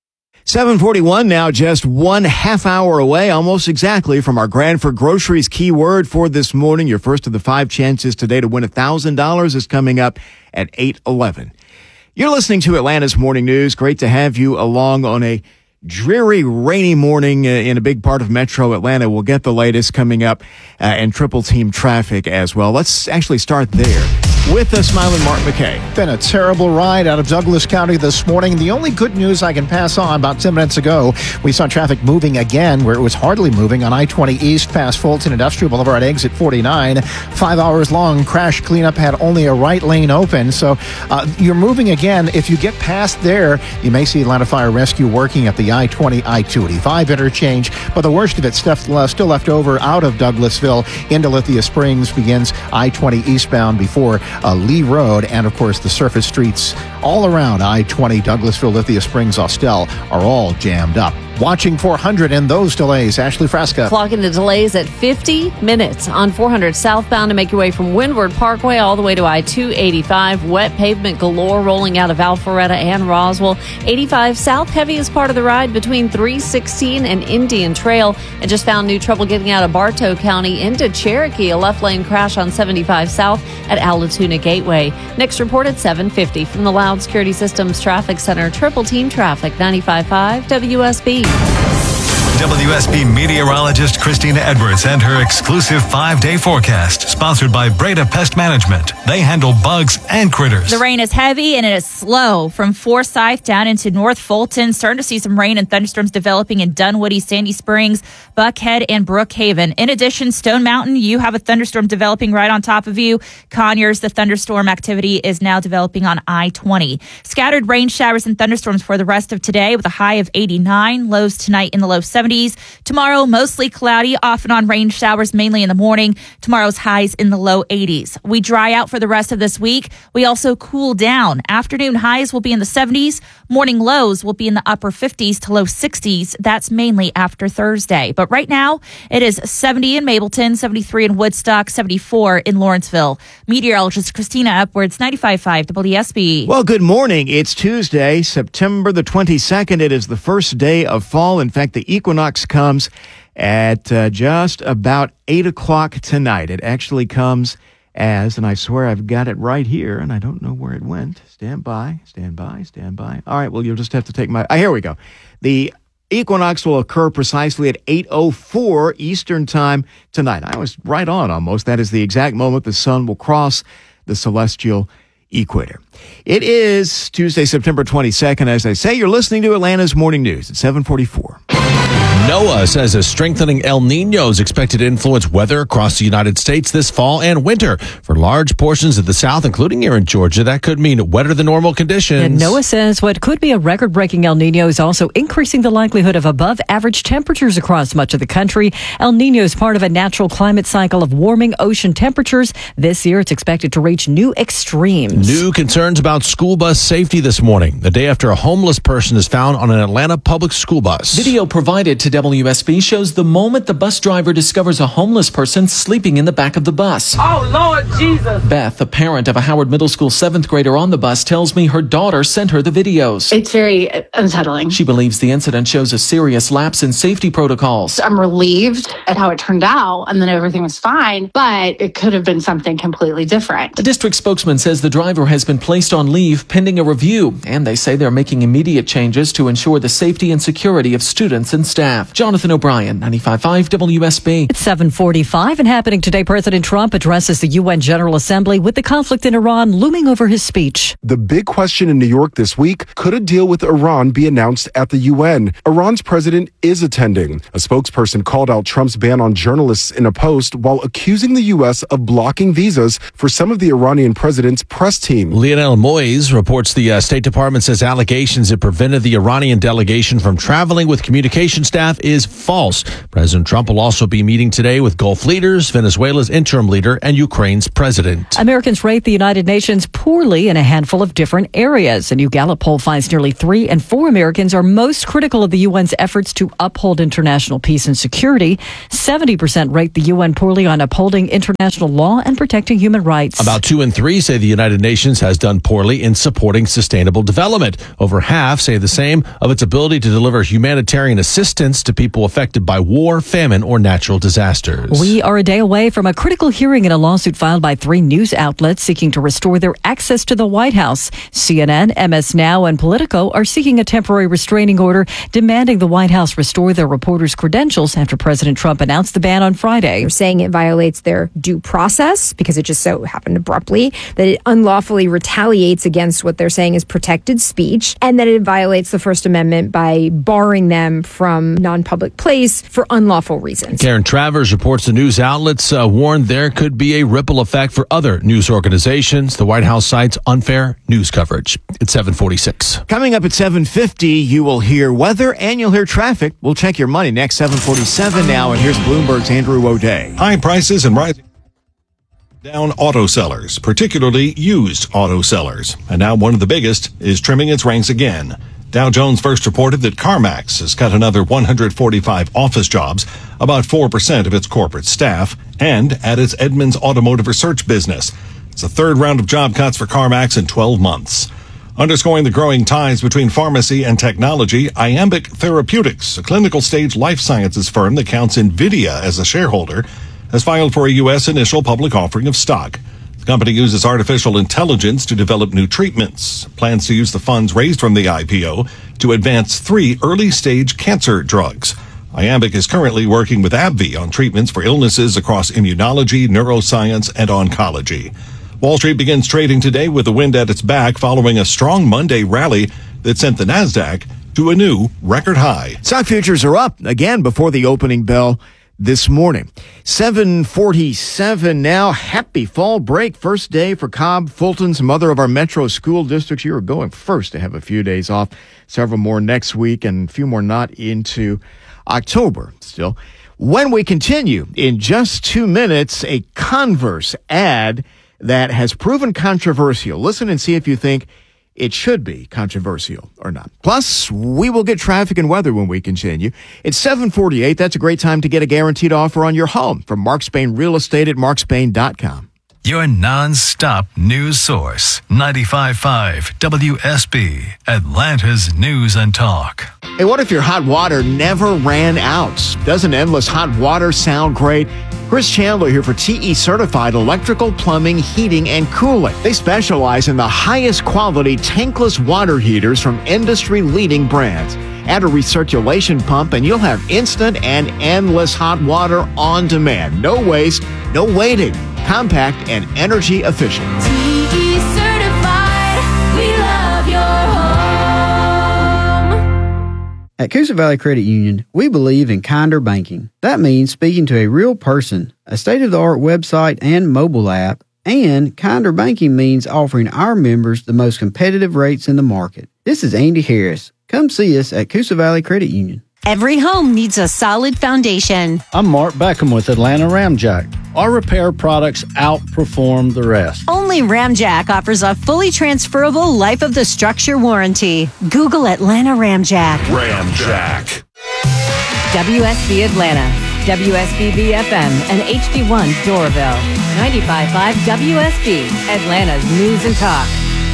seven forty-one now, just one half hour away, almost exactly, from our Granford Groceries keyword for this morning. Your first of the five chances today to win one thousand dollars is coming up at eight eleven. You're listening to Atlanta's Morning News. Great to have you along on a dreary, rainy morning in a big part of metro Atlanta. We'll get the latest coming up uh, and triple team traffic as well. Let's actually start there with the smiling Mark McKay. Been a terrible ride out of Douglas County this morning. The only good news I can pass on, about ten minutes ago, we saw traffic moving again where it was hardly moving on I twenty East past Fulton Industrial Boulevard exit forty-nine. Five hours long crash cleanup had only a right lane open. So uh, you're moving again. If you get past there, you may see Atlanta Fire Rescue working at the I twenty I two eighty-five interchange. But the worst of it stuff, uh, still left over out of Douglasville into Lithia Springs begins I twenty eastbound before Uh, Lee Road, and of course the surface streets all around I twenty, Douglasville, Lithia Springs, Austell are all jammed up. Watching four hundred in those delays. Ashley Fresca. Clocking the delays at fifty minutes on four hundred southbound to make your way from Windward Parkway all the way to I two eighty-five. Wet pavement galore rolling out of Alpharetta and Roswell. eighty-five south, heavy as part of the ride between three sixteen and Indian Trail. And just found new trouble getting out of Bartow County into Cherokee. A left lane crash on seventy-five south at Allatoona Gateway. Next report at seven fifty from the Loud Security Systems Traffic Center. Triple Team Traffic, ninety-five point five W S B. W S B meteorologist Christina Edwards and her exclusive five-day forecast, sponsored by Breda Pest Management. They handle bugs and critters. The rain is heavy and it is slow from Forsyth down into North Fulton. Starting to see some rain and thunderstorms developing in Dunwoody, Sandy Springs, Buckhead, and Brookhaven. In addition, Stone Mountain, you have a thunderstorm developing right on top of you. Conyers, the thunderstorm activity is now developing on I twenty. Scattered rain showers and thunderstorms for the rest of today with a high of eighty-nine. Lows tonight in the low seventies. Tomorrow, mostly cloudy, off and on rain showers mainly in the morning. Tomorrow's highs in the low eighties. We dry out for the rest of this week. We also cool down. Afternoon highs will be in the seventies. Morning lows will be in the upper fifties to low sixties. That's mainly after Thursday. But right now, it is seventy in Mableton, seventy-three in Woodstock, seventy-four in Lawrenceville. Meteorologist Christina Edwards, ninety-five point five W S B. Well, good morning. It's Tuesday, September the twenty-second. It is the first day of fall. In fact, the equinox comes at uh, just about eight o'clock tonight. It actually comes as, and I swear I've got it right here, and I don't know where it went. Stand by, stand by, stand by. All right, well, you'll just have to take my... Oh, here we go. The equinox will occur precisely at eight oh four Eastern Time tonight. I was right on almost. That is the exact moment the sun will cross the celestial equator. It is Tuesday, September twenty-second. As I say, you're listening to Atlanta's Morning News at seven forty-four. NOAA says a strengthening El Nino is expected to influence weather across the United States this fall and winter. For large portions of the South, including here in Georgia, that could mean wetter than normal conditions. And NOAA says what could be a record-breaking El Nino is also increasing the likelihood of above-average temperatures across much of the country. El Nino is part of a natural climate cycle of warming ocean temperatures. This year, it's expected to reach new extremes. New concerns about school bus safety this morning, the day after a homeless person is found on an Atlanta public school bus. Video provided to W S B shows the moment the bus driver discovers a homeless person sleeping in the back of the bus. Oh, Lord Jesus. Beth, a parent of a Howard Middle School seventh grader on the bus, tells me her daughter sent her the videos. It's very unsettling. She believes the incident shows a serious lapse in safety protocols. I'm relieved at how it turned out, and then everything was fine, but it could have been something completely different. The district spokesman says the driver has been placed on leave pending a review, and they say they're making immediate changes to ensure the safety and security of students and staff. Jonathan O'Brien, ninety-five point five W S B. It's seven forty-five and happening today. President Trump addresses the U N General Assembly with the conflict in Iran looming over his speech. The big question in New York this week, could a deal with Iran be announced at the U N? Iran's president is attending. A spokesperson called out Trump's ban on journalists in a post while accusing the U S of blocking visas for some of the Iranian president's press team. Lionel Moise reports the uh, State Department says allegations that prevented the Iranian delegation from traveling with communication staff is false. President Trump will also be meeting today with Gulf leaders, Venezuela's interim leader, and Ukraine's president. Americans rate the United Nations poorly in a handful of different areas. A new Gallup poll finds nearly three in four Americans are most critical of the U N's efforts to uphold international peace and security. seventy percent rate the U N poorly on upholding international law and protecting human rights. About two in three say the United Nations has done poorly in supporting sustainable development. Over half say the same of its ability to deliver humanitarian assistance to people affected by war, famine, or natural disasters. We are a day away from a critical hearing in a lawsuit filed by three news outlets seeking to restore their access to the White House. C N N, M S Now, and Politico are seeking a temporary restraining order demanding the White House restore their reporters' credentials after President Trump announced the ban on Friday. They're saying it violates their due process because it just so happened abruptly, that it unlawfully retaliates against what they're saying is protected speech, and that it violates the First Amendment by barring them from non-public place for unlawful reasons. Karen Travers reports the news outlets uh, warned there could be a ripple effect for other news organizations. The White House cites unfair news coverage. It's seven forty-six. Coming up at seven fifty, you will hear weather and you'll hear traffic. We'll check your money next, seven forty-seven now, and here's Bloomberg's Andrew O'Day. High prices and rising down auto sellers, particularly used auto sellers. And now one of the biggest is trimming its ranks again. Dow Jones first reported that CarMax has cut another one hundred forty-five office jobs, about four percent of its corporate staff, and at its Edmunds automotive research business. It's the third round of job cuts for CarMax in twelve months. Underscoring the growing ties between pharmacy and technology, Iambic Therapeutics, a clinical stage life sciences firm that counts NVIDIA as a shareholder, has filed for a U S initial public offering of stock. The company uses artificial intelligence to develop new treatments, plans to use the funds raised from the I P O to advance three early-stage cancer drugs. Iambic is currently working with AbbVie on treatments for illnesses across immunology, neuroscience, and oncology. Wall Street begins trading today with the wind at its back following a strong Monday rally that sent the Nasdaq to a new record high. Stock futures are up again before the opening bell this morning. seven forty-seven now. Happy fall break. First day for Cobb, Fulton, some other of our metro school districts. You are going first to have a few days off. Several more next week and a few more not into October still. When we continue, in just two minutes, a Converse ad that has proven controversial. Listen and see if you think it should be controversial or not. Plus, we will get traffic and weather when we continue. It's seven forty-eight. That's a great time to get a guaranteed offer on your home from Mark Spain Real Estate at mark spain dot com. Your non-stop news source, ninety-five point five W S B, Atlanta's News and Talk. Hey, what if your hot water never ran out? Doesn't endless hot water sound great? Chris Chandler here for T E Certified Electrical, Plumbing, Heating, and Cooling. They specialize in the highest quality tankless water heaters from industry-leading brands. Add a recirculation pump and you'll have instant and endless hot water on demand. No waste, no waiting. Compact and energy efficient. T E Certified, we love your home. At Coosa Valley Credit Union, we believe in kinder banking. That means speaking to a real person, a state-of-the-art website and mobile app, and kinder banking means offering our members the most competitive rates in the market. This is Andy Harris. Come see us at Coosa Valley Credit Union. Every home needs a solid foundation. I'm Mark Beckham with Atlanta Ramjack. Our repair products outperform the rest. Only Ramjack offers a fully transferable life of the structure warranty. Google Atlanta Ramjack. Ramjack. W S B Atlanta, W S B B F M, and H D one Doraville. ninety-five point five W S B, Atlanta's News and Talk.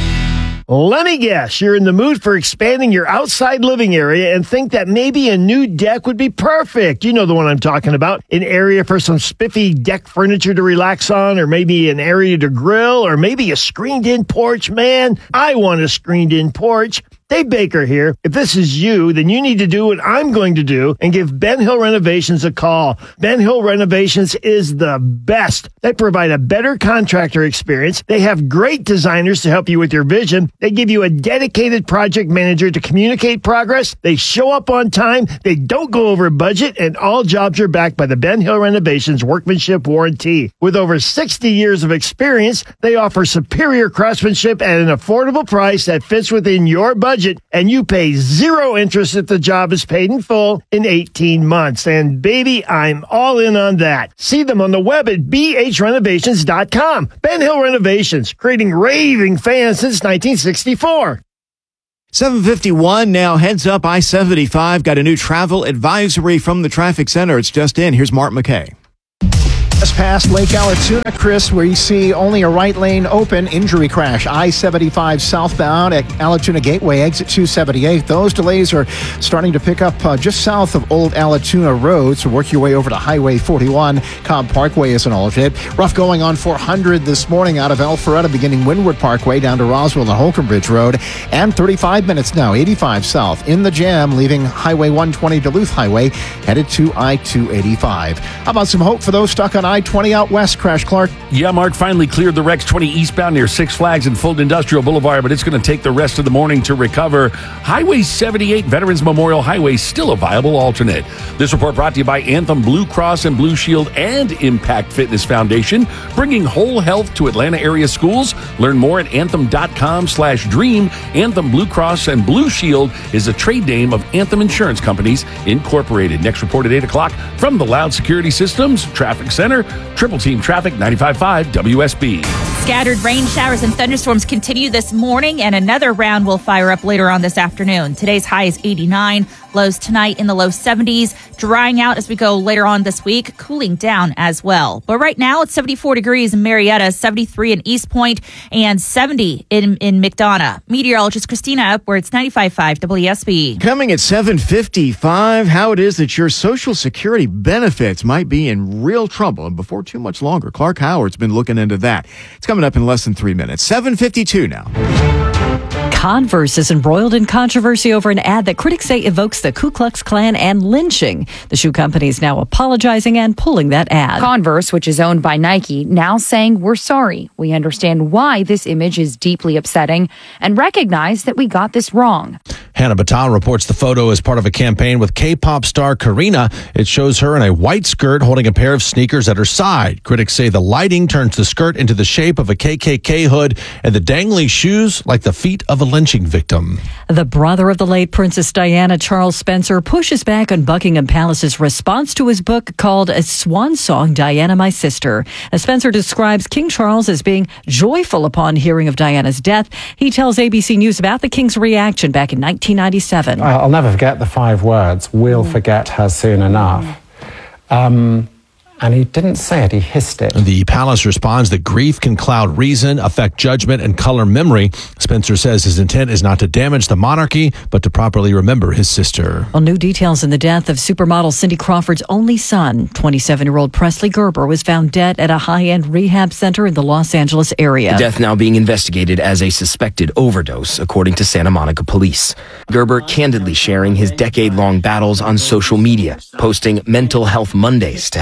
Let me guess, you're in the mood for expanding your outside living area and think that maybe a new deck would be perfect. You know the one I'm talking about. An area for some spiffy deck furniture to relax on, or maybe an area to grill, or maybe a screened-in porch. Man, I want a screened-in porch. Dave Baker here. If this is you, then you need to do what I'm going to do and give Ben Hill Renovations a call. Ben Hill Renovations is the best. They provide a better contractor experience. They have great designers to help you with your vision. They give you a dedicated project manager to communicate progress. They show up on time. They don't go over budget, and all jobs are backed by the Ben Hill Renovations workmanship warranty. With over sixty years of experience, they offer superior craftsmanship at an affordable price that fits within your budget. And you pay zero interest if the job is paid in full in eighteen months. And baby, I'm all in on that. See them on the web at b h renovations dot com. Ben Hill Renovations, creating raving fans since nineteen sixty-four. seven fifty-one now. Heads up, I seventy-five got a new travel advisory from the traffic center. It's just in. Here's Mark McKay. Just past Lake Allatoona, Chris, where you see only a right lane open. Injury crash, I seventy-five southbound at Allatoona Gateway, exit two seventy-eight. Those delays are starting to pick up uh, just south of Old Allatoona Road, so work your way over to Highway forty-one. Cobb Parkway is an alternate. Rough going on four hundred this morning out of Alpharetta, beginning Windward Parkway down to Roswell and Holcomb Bridge Road. And thirty-five minutes now, eighty-five south in the jam, leaving Highway one twenty Duluth Highway, headed to I two eighty-five. How about some hope for those stuck on I twenty out west, Crash Clark? Yeah, Mark finally cleared the Rex twenty eastbound near Six Flags and Fulton Industrial Boulevard, but it's going to take the rest of the morning to recover. Highway seventy-eight, Veterans Memorial Highway, still a viable alternate. This report brought to you by Anthem Blue Cross and Blue Shield and Impact Fitness Foundation, bringing whole health to Atlanta area schools. Learn more at anthem.com slash dream. Anthem Blue Cross and Blue Shield is a trade name of Anthem Insurance Companies Incorporated. Next report at eight o'clock from the Loud Security Systems Traffic Center. Triple Team Traffic, ninety-five point five W S B. Scattered rain showers and thunderstorms continue this morning, and another round will fire up later on this afternoon. Today's high is eighty-nine, lows tonight in the low seventies, drying out as we go later on this week, cooling down as well. But right now it's seventy-four degrees in Marietta, seventy-three in East Point, and seventy in, in McDonough. Meteorologist Christina Upwards, ninety-five point five W S B. Coming at seven fifty-five, how it is that your Social Security benefits might be in real trouble. And before too much longer, Clark Howard's been looking into that. It's coming up in less than three minutes. seven fifty-two now. Converse is embroiled in controversy over an ad that critics say evokes the Ku Klux Klan and lynching. The shoe company is now apologizing and pulling that ad. Converse, which is owned by Nike, now saying, "We're sorry. We understand why this image is deeply upsetting and recognize that we got this wrong." Hannah Batal reports the photo is part of a campaign with K-pop star Karina. It shows her in a white skirt holding a pair of sneakers at her side. Critics say the lighting turns the skirt into the shape of a K K K hood and the dangling shoes like the feet of a lynching victim. The brother of the late Princess Diana, Charles Spencer, pushes back on Buckingham Palace's response to his book called A Swan Song, Diana, My Sister. As Spencer describes King Charles as being joyful upon hearing of Diana's death, he tells A B C News about the King's reaction back in nineteen ninety-seven. I'll never forget the five words, "We'll forget her soon enough." Um... And he didn't say it, he hissed it. The palace responds that grief can cloud reason, affect judgment, and color memory. Spencer says his intent is not to damage the monarchy, but to properly remember his sister. Well, new details in the death of supermodel Cindy Crawford's only son. twenty-seven-year-old Presley Gerber was found dead at a high-end rehab center in the Los Angeles area. The death now being investigated as a suspected overdose, according to Santa Monica police. Gerber candidly sharing his decade-long battles on social media, posting Mental Health Mondays to help those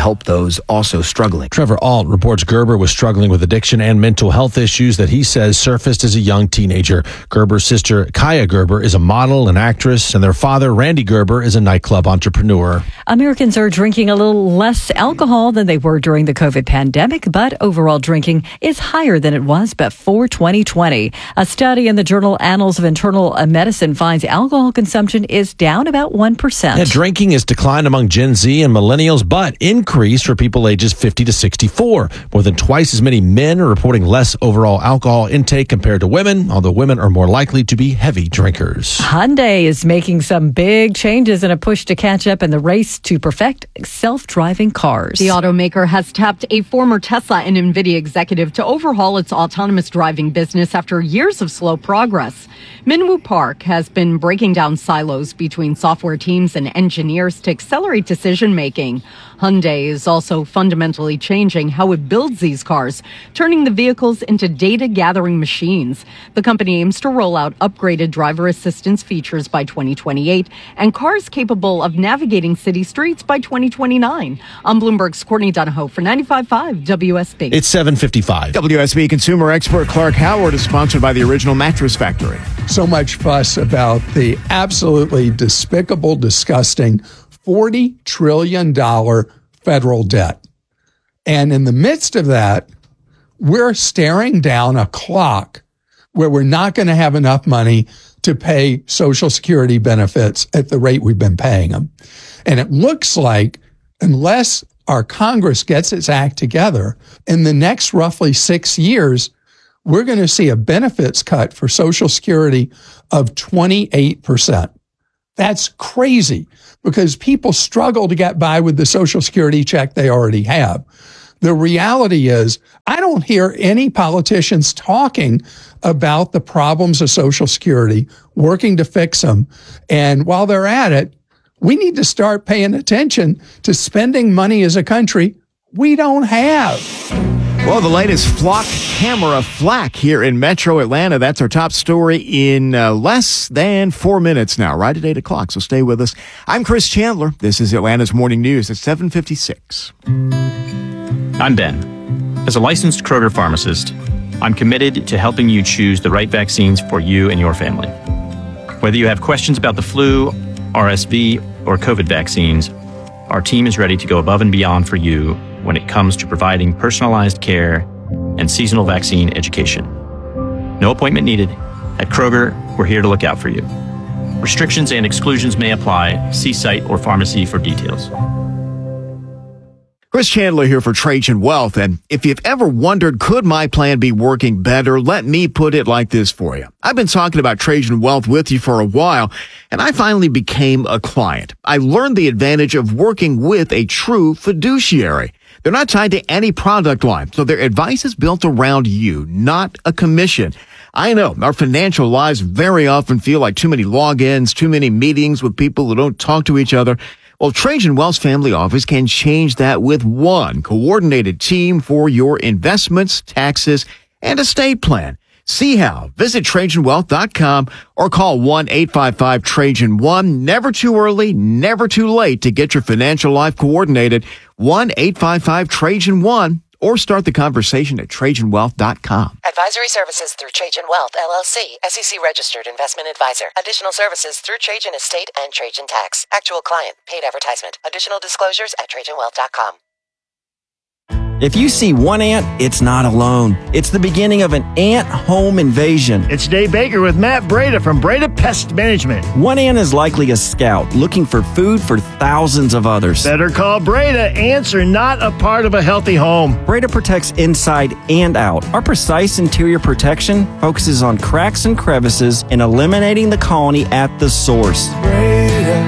those also struggling. Trevor Alt reports Gerber was struggling with addiction and mental health issues that he says surfaced as a young teenager. Gerber's sister, Kaya Gerber, is a model and actress, and their father, Randy Gerber, is a nightclub entrepreneur. Americans are drinking a little less alcohol than they were during the COVID pandemic, but overall drinking is higher than it was before twenty twenty. A study in the journal Annals of Internal Medicine finds alcohol consumption is down about one percent. Yeah, drinking has declined among Gen Z and millennials, but increased for people ages fifty to sixty-four. More than twice as many men are reporting less overall alcohol intake compared to women, although women are more likely to be heavy drinkers. Hyundai is making some big changes in a push to catch up in the race to perfect self-driving cars. The automaker has tapped a former Tesla and NVIDIA executive to overhaul its autonomous driving business after years of slow progress. Minwoo Park has been breaking down silos between software teams and engineers to accelerate decision-making. Hyundai is also fundamentally changing how it builds these cars, turning the vehicles into data-gathering machines. The company aims to roll out upgraded driver assistance features by twenty twenty-eight and cars capable of navigating city streets by twenty twenty-nine. I'm Bloomberg's Courtney Donahoe for ninety-five point five W S B. It's seven fifty-five. W S B consumer expert Clark Howard is sponsored by the Original Mattress Factory. So much fuss about the absolutely despicable, disgusting forty trillion dollars federal debt. And in the midst of that, we're staring down a clock where we're not going to have enough money to pay Social Security benefits at the rate we've been paying them. And it looks like unless our Congress gets its act together, in the next roughly six years, we're going to see a benefits cut for Social Security of twenty-eight percent. That's crazy because people struggle to get by with the Social Security check they already have. The reality is, I don't hear any politicians talking about the problems of Social Security, working to fix them. And while they're at it, we need to start paying attention to spending money as a country we don't have. Well, the latest flock camera flak here in Metro Atlanta. That's our top story in uh, less than four minutes now, right at eight o'clock. So stay with us. I'm Chris Chandler. This is Atlanta's Morning News at seven fifty-six. I'm Ben. As a licensed Kroger pharmacist, I'm committed to helping you choose the right vaccines for you and your family. Whether you have questions about the flu, R S V, or COVID vaccines, our team is ready to go above and beyond for you when it comes to providing personalized care and seasonal vaccine education. No appointment needed. At Kroger, we're here to look out for you. Restrictions and exclusions may apply. See site or pharmacy for details. Chris Chandler here for Trajan Wealth. And if you've ever wondered, could my plan be working better? Let me put it like this for you. I've been talking about Trajan Wealth with you for a while, and I finally became a client. I learned the advantage of working with a true fiduciary. They're not tied to any product line, so their advice is built around you, not a commission. I know our financial lives very often feel like too many logins, too many meetings with people who don't talk to each other. Well, Trajan Wealth's family office can change that with one coordinated team for your investments, taxes, and estate plan. See how. Visit Trajan Wealth dot com or call one eight five five Trajan one. Never too early, never too late to get your financial life coordinated. one eight five five Trajan one or start the conversation at Trajan Wealth dot com. Advisory services through Trajan Wealth, L L C, S E C registered investment advisor. Additional services through Trajan Estate and Trajan Tax. Actual client, paid advertisement. Additional disclosures at Trajan Wealth dot com. If you see one ant, it's not alone. It's the beginning of an ant home invasion. It's Dave Baker with Matt Breda from Breda Pest Management. One ant is likely a scout looking for food for thousands of others. Better call Breda. Ants are not a part of a healthy home. Breda protects inside and out. Our precise interior protection focuses on cracks and crevices and eliminating the colony at the source. Breda,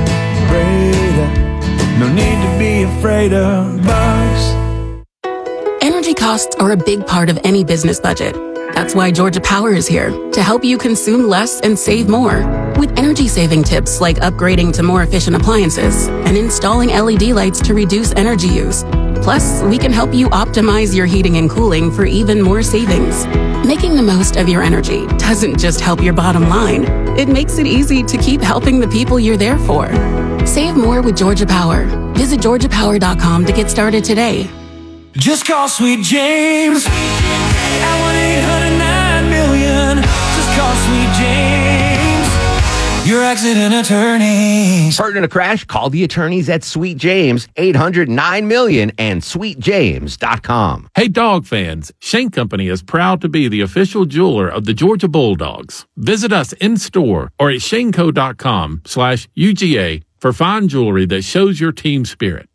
Breda, no need to be afraid of bugs. Energy costs are a big part of any business budget. That's why Georgia Power is here to help you consume less and save more. With energy-saving tips like upgrading to more efficient appliances and installing L E D lights to reduce energy use. Plus, we can help you optimize your heating and cooling for even more savings. Making the most of your energy doesn't just help your bottom line. It makes it easy to keep helping the people you're there for. Save more with Georgia Power. Visit georgia power dot com to get started today. Just call Sweet James at one eight hundred nine million. Just call Sweet James, your accident attorneys. Hurt in a crash? Call the attorneys at Sweet James, eight hundred nine million and sweet james dot com. Hey, dog fans, Shane Company is proud to be the official jeweler of the Georgia Bulldogs. Visit us in store or at shaneco dot com slash U G A for fine jewelry that shows your team spirit.